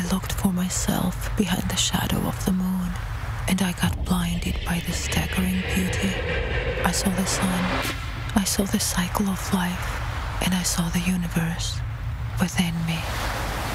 looked for myself behind the shadow of the moon, and I got blinded by the staggering beauty. I saw the sun, I saw the cycle of life, and I saw the universe within me.